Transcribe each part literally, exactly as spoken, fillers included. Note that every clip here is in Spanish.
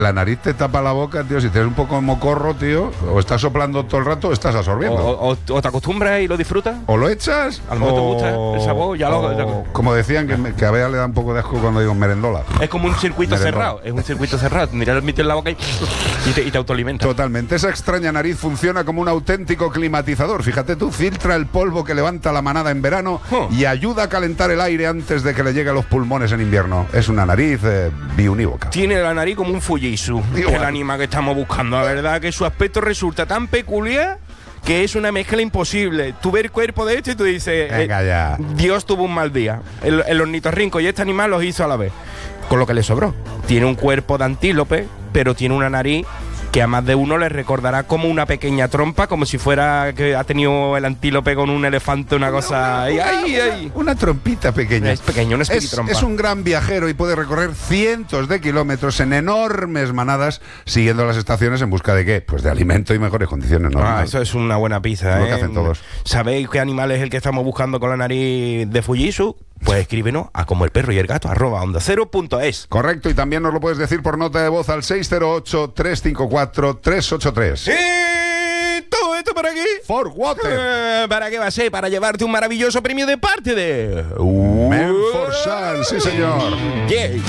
la nariz te tapa la boca, tío. Si tienes un poco de mocorro, tío, o estás soplando todo el rato o estás absorbiendo. O, o, o te acostumbras y lo disfrutas. O lo echas. A lo mejor te gusta el sabor, ya lo, ya lo... Como decían, que, me, que a Bea le da un poco de asco cuando digo merendola. Es como un circuito Merendola. cerrado. Es un circuito cerrado. Tendrías el mito en la boca y, y, te, y te autoalimenta. Totalmente. Esa extraña nariz funciona como un auténtico climatizador. Fíjate tú, filtra el polvo que levanta la manada en verano huh. y ayuda a calentar el aire antes de que le llegue a los pulmones en invierno. Es una nariz eh, biunívoca. Tiene la nariz como un Fujitsu. El anima que estamos buscando. La verdad que su aspecto resulta tan peculiar que es una mezcla imposible. Tú ves el cuerpo de este y tú dices, Venga, eh, ya. Dios tuvo un mal día. El, el ornitorrinco y este animal los hizo a la vez. Con lo que le sobró. Tiene un cuerpo de antílope, pero tiene una nariz que a más de uno le recordará como una pequeña trompa, como si fuera que ha tenido el antílope con un elefante, una cosa... Ay, ay, ay. Una trompita pequeña. Es pequeño, una es, espiritrompa. es un gran viajero y puede recorrer cientos de kilómetros en enormes manadas, siguiendo las estaciones en busca de qué? Pues de alimento y mejores condiciones, ¿no? Ah, eso es una buena pizza, Lo ¿eh? que hacen todos. ¿Sabéis qué animal es el que estamos buscando con la nariz de Fujitsu? Pues escríbenos a como el perro y el gato arroba onda cero punto es. Correcto, y también nos lo puedes decir por nota de voz al seis cero ocho, tres cinco cuatro, tres ocho tres. ¿Y todo esto para aquí? For Water. Eh, ¿Para qué va a ser? Para llevarte un maravilloso premio de parte de... Menforsan, sí señor. Yay.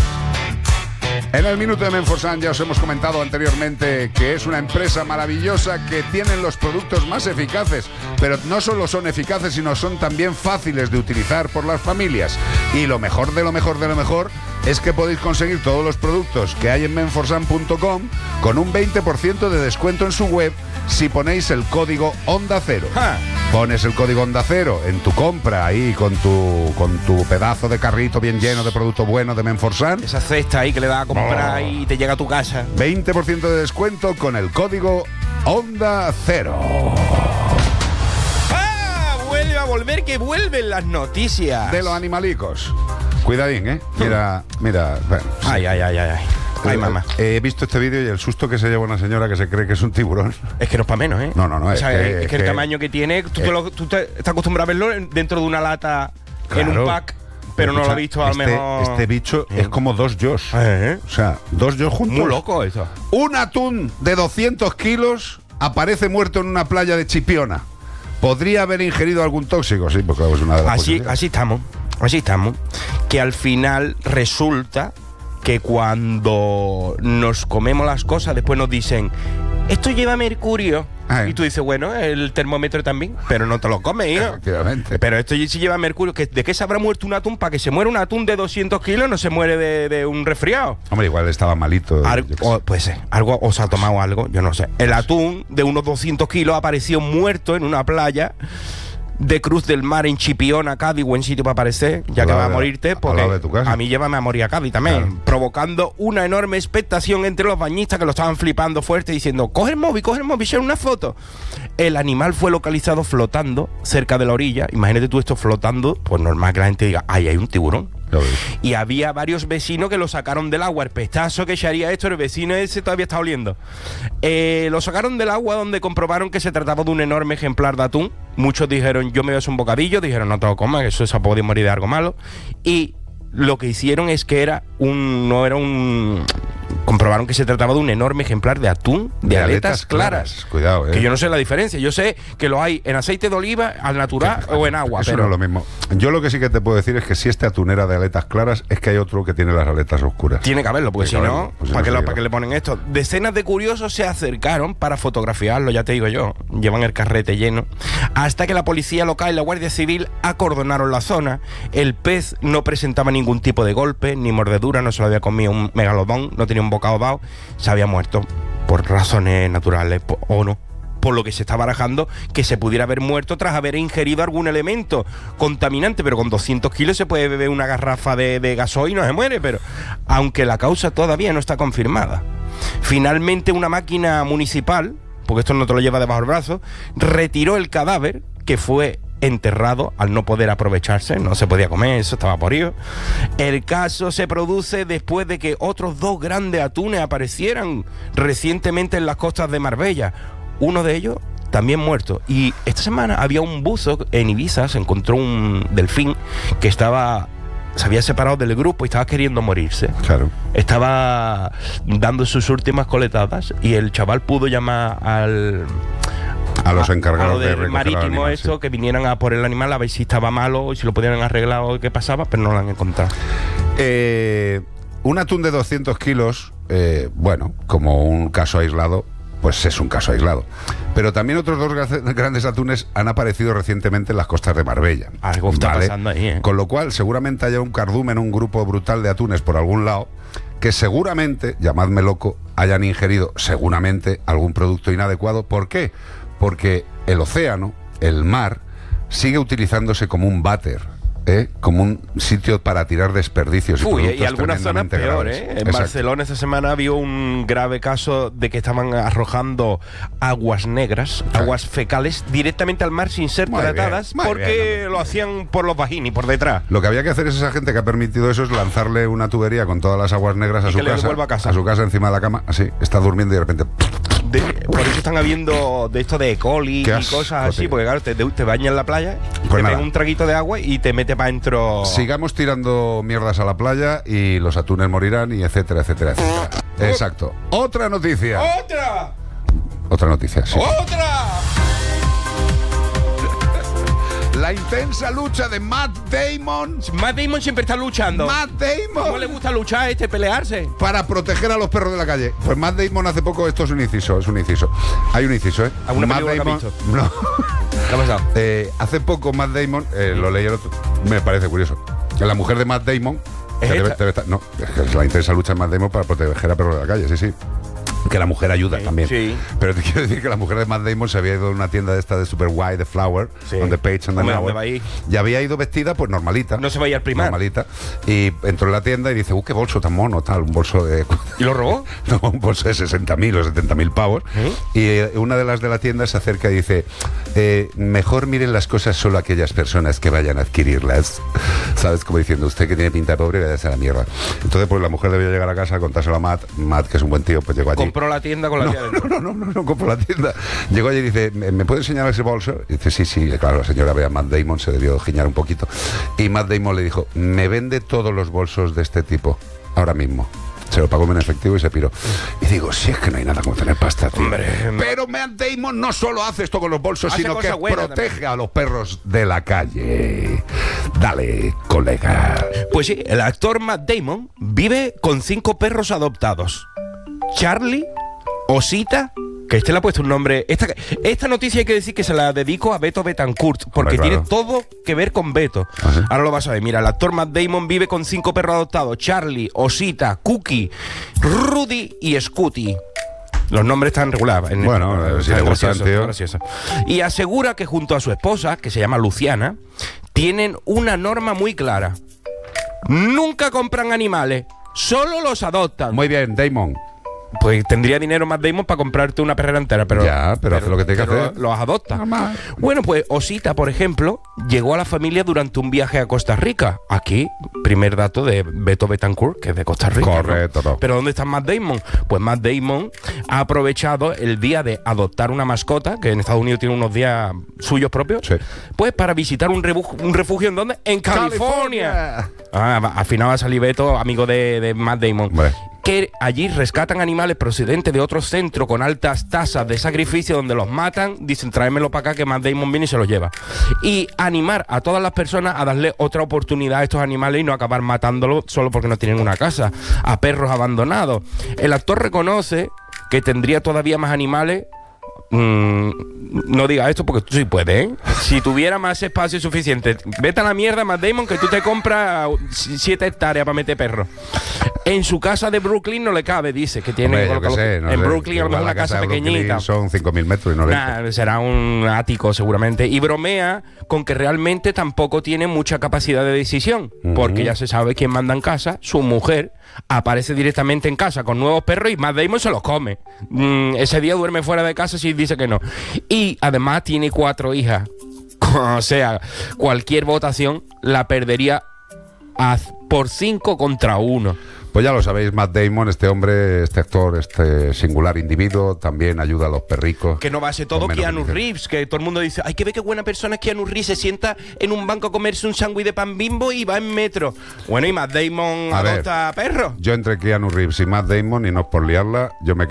En el minuto de Menforsan ya os hemos comentado anteriormente que es una empresa maravillosa que tienen los productos más eficaces, pero no solo son eficaces, sino son también fáciles de utilizar por las familias. Y lo mejor de lo mejor de lo mejor es que podéis conseguir todos los productos que hay en menforsan punto com con un veinte por ciento de descuento en su web si ponéis el código Onda Cero. Ja. Pones el código Onda Cero en tu compra ahí con tu, con tu pedazo de carrito bien lleno de producto bueno de Menforsan. Esa cesta ahí que le das a comprar Oh. y te llega a tu casa. veinte por ciento de descuento con el código Onda Cero. ¡Ah! Vuelve a volver, que vuelven las noticias. De los animalicos. Cuidadín, ¿eh? Mira, mira. Bueno, sí. Ay, ay, ay, ay, ay. Ay, mamá. He visto este vídeo y el susto que se lleva una señora que se cree que es un tiburón. Es que no es para menos, ¿eh? No, no, no, O es sea, que- es, es que el que- tamaño que tiene, tú, eh, te, lo- tú te estás acostumbrado a verlo en- dentro de una lata en un Claro. pack, pero no lo Escucha, he visto a lo este, mejor. Este bicho es como dos yos. ¿Eh? O sea, dos yos juntos. Muy loco eso. Un atún de doscientos kilos aparece muerto en una playa de Chipiona. ¿Podría haber ingerido algún tóxico? Sí, porque es una de las Así, posibilidades. así estamos, así estamos. Que al final resulta que cuando nos comemos las cosas, después nos dicen, esto lleva mercurio. Ay. Y tú dices, bueno, el termómetro también, pero no te lo comes, hijo. Efectivamente. Pero esto sí lleva mercurio. ¿Que- ¿De qué se habrá muerto un atún? Para que se muera un atún de doscientos kilos, no se muere de, de un resfriado. Hombre, igual estaba malito. Al- yo qué sé. o, pues eh, algo, o se ha tomado algo, yo no sé. El atún de unos doscientos kilos apareció muerto en una playa de Cruz del Mar en Chipiona, Cádiz, buen sitio para aparecer, ya Al que lado va a de- morirte, al porque lado de tu casa. a mí llévame a morir a Cádiz también, Claro. provocando una enorme expectación entre los bañistas que lo estaban flipando fuerte, diciendo, coge el móvil, coge el móvil, echar una foto. El animal fue localizado flotando cerca de la orilla. Imagínate tú esto flotando, pues normal que la gente diga, ay, hay un tiburón. Ya ves. Y había varios vecinos que lo sacaron del agua. El pestazo que echaría esto, el vecino ese todavía está oliendo. Eh, lo sacaron del agua donde comprobaron que se trataba de un enorme ejemplar de atún. Muchos dijeron, yo me voy a hacer un bocadillo. Dijeron, no te lo comas, que eso se ha podido morir de algo malo. Y lo que hicieron es que era un... no era un... comprobaron que se trataba de un enorme ejemplar de atún de, aletas, claras. Cuidado, eh. Que yo no sé la diferencia. Yo sé que lo hay en aceite de oliva, al natural o en agua. Eso pero no es lo mismo. Yo lo que sí que te puedo decir es que si este atún era de aletas claras, es que hay otro que tiene las aletas oscuras. Tiene que haberlo, porque si Tiene que no, haberlo, pues si ¿para no qué, lo- sería. para qué le ponen esto? Decenas de curiosos se acercaron para fotografiarlo, ya te digo yo. Llevan el carrete lleno. Hasta que la policía local y la Guardia Civil acordonaron la zona. El pez no presentaba ningún tipo de golpe, ni mordedura, no se lo había comido un megalodón, no tenía un bocado dado. Se había muerto por razones naturales po- o no. Por lo que se está barajando que se pudiera haber muerto tras haber ingerido algún elemento contaminante, pero con doscientos kilos se puede beber una garrafa de, de gasoil y no se muere, pero aunque la causa todavía no está confirmada. Finalmente una máquina municipal, porque esto no te lo lleva debajo del brazo, retiró el cadáver, que fue enterrado al no poder aprovecharse, no se podía comer, eso estaba podrido. El caso se produce después de que otros dos grandes atunes aparecieran recientemente en las costas de Marbella. Uno de ellos también muerto. Y esta semana había un buzo en Ibiza, se encontró un delfín que estaba se había separado del grupo y estaba queriendo morirse. Claro. Estaba dando sus últimas coletadas y el chaval pudo llamar al... A los encargados a lo de del recoger marítimo al animal, esto, sí. que vinieran a por el animal a ver si estaba malo y si lo pudieran arreglar o qué pasaba, pero no lo han encontrado. Eh, un atún de doscientos kilos, eh, bueno, como un caso aislado, pues es un caso aislado. Pero también otros dos gra- grandes atunes han aparecido recientemente en las costas de Marbella. Algo está pasando ahí, ¿eh? Con lo cual, seguramente haya un cardumen, un grupo brutal de atunes por algún lado, que seguramente, llamadme loco, hayan ingerido seguramente algún producto inadecuado. ¿Por qué? Porque el océano, el mar, sigue utilizándose como un váter, ¿eh? Como un sitio para tirar desperdicios. Uy, y, productos y algunas zonas tremendamente peor, graves. ¿eh? En Exacto. Barcelona esta semana había un grave caso de que estaban arrojando aguas negras, Claro. aguas fecales, directamente al mar sin ser Muy bien, tratadas, muy porque bien, hombre. lo hacían por los vagini, por detrás. Lo que había que hacer es esa gente que ha permitido eso es lanzarle una tubería con todas las aguas negras a Y su que le casa, devuelva a casa. su casa encima de la cama, así, está durmiendo y de repente De- por eso están habiendo de esto de E. coli Qué y asco, cosas así, tío. porque claro, te, te bañas en la playa, Pues te nada. pegas un traguito de agua y te mete para adentro. sigamos tirando mierdas a la playa y los atunes morirán y etcétera, etcétera, etcétera. Exacto. Otra noticia. ¡Otra! Otra noticia, sí. ¡Otra! La intensa lucha de Matt Damon. Matt Damon siempre está luchando. Matt ¿Cómo le Damon gusta luchar este, pelearse? para proteger a los perros de la calle. Pues Matt Damon hace poco, esto es un inciso, es un inciso. Hay un inciso, ¿eh? ¿Alguna Matt película que Damon. has visto? No. ¿Qué ha pasado? Eh, hace poco Matt Damon, eh, lo leí el otro, me parece curioso. La mujer de Matt Damon. ¿Es que debe- esta? debe estar- no, es que es la intensa lucha de Matt Damon para proteger a perros de la calle, sí, sí. Que la mujer ayuda Sí, también. sí. Pero te quiero decir que la mujer de Matt Damon se había ido a una tienda de esta de Super White, de Flower, Sí. donde Page and the Hombre, Flower, ¿dónde va a ir? y había ido vestida pues normalita. No se va a ir al Primark. Normalita. Y entró en la tienda y dice, uh, qué bolso tan mono, tal, un bolso de... ¿Y lo robó? No, un bolso de sesenta mil o setenta mil pavos. ¿Eh? Y eh, una de las de la tienda se acerca y dice, eh, mejor miren las cosas solo aquellas personas que vayan a adquirirlas. ¿Sabes? Como diciendo, usted que tiene pinta de pobre, váyase a la mierda. Entonces, pues la mujer debió llegar a casa, contárselo a Matt. Matt, que es un buen tío, pues llegó allí. Compró la tienda con la tía No, dentro. no, no, no, no, no compró la tienda. Llegó allí y dice, ¿me, me puede enseñar ese bolso? Y dice, sí, sí, claro, la señora ve a Matt Damon, se debió giñar un poquito. Y Matt Damon le dijo, me vende todos los bolsos de este tipo, ahora mismo. Se lo pagó en efectivo y se piró. Y digo, si es que no hay nada como tener pasta, tío. Hombre, Pero Matt Damon no solo hace esto con los bolsos, Hace sino que cosas buenas protege también. a los perros de la calle. Dale, colega. Pues sí, el actor Matt Damon vive con cinco perros adoptados. Charlie, Osita, que este le ha puesto un nombre... Esta, esta noticia hay que decir que se la dedico a Beto Betancourt, porque Hombre, tiene claro. todo que ver con Beto. ¿Ah, sí? Ahora lo vas a ver. Mira, el actor Matt Damon vive con cinco perros adoptados. Charlie, Osita, Cookie, Rudy y Scooty. Los nombres están regulados. En Bueno, el- eh, si está le gustan, gracioso, tío. está gracioso. Y asegura que junto a su esposa, que se llama Luciana, tienen una norma muy clara. Nunca compran animales, solo los adoptan. Muy bien, Damon. Pues tendría dinero Matt Damon para comprarte una perrera entera, pero... Ya, pero hace lo que tiene que pero hacer. Los adopta. Normal. Bueno, pues Osita, por ejemplo, llegó a la familia durante un viaje a Costa Rica. Aquí, primer dato de Beto Betancourt, que es de Costa Rica. Correcto, ¿no? no. Pero ¿dónde está Matt Damon? Pues Matt Damon ha aprovechado el día de adoptar una mascota, que en Estados Unidos tiene unos días suyos propios, Sí. pues para visitar un, rebu- un refugio, ¿en dónde? En California. Ah, va- al final va a salir Beto, amigo de, de Matt Damon. Hombre. Que allí rescatan animales procedentes de otros centros con altas tasas de sacrificio donde los matan, dicen tráemelo para acá que Matt Damon viene y se los lleva. Y animar a todas las personas a darle otra oportunidad a estos animales y no acabar matándolos solo porque no tienen una casa, a perros abandonados. El actor reconoce que tendría todavía más animales. Mm, no digas esto porque tú sí puedes, ¿eh? Si tuviera más espacio suficiente, vete a la mierda, Matt Damon, que tú te compras siete hectáreas para meter perros. En su casa de Brooklyn no le cabe, dice, que tiene... Hombre, yo qué sé, no en sé. Brooklyn a lo Igual mejor la una casa, de Brooklyn pequeñita. son cinco mil metros y no le Nah, será un ático seguramente. Y bromea con que realmente tampoco tiene mucha capacidad de decisión, Ujú. porque ya se sabe quién manda en casa, su mujer aparece directamente en casa con nuevos perros y Matt Damon se los come. Mm, ese día duerme fuera de casa si dice que no. Y además tiene cuatro hijas. O sea, cualquier votación la perdería a- por cinco contra uno. Pues ya lo sabéis, Matt Damon, este hombre, este actor, este singular individuo, también ayuda a los perricos. Que no va a ser todo Keanu Reeves, que todo el mundo dice, ay, que ve qué buena persona es Keanu Reeves, se sienta en un banco a comerse un sándwich de pan Bimbo y va en metro. Bueno, y Matt Damon a adopta ver, perros. Yo entre Keanu Reeves y Matt Damon, y no es por liarla, yo me quedo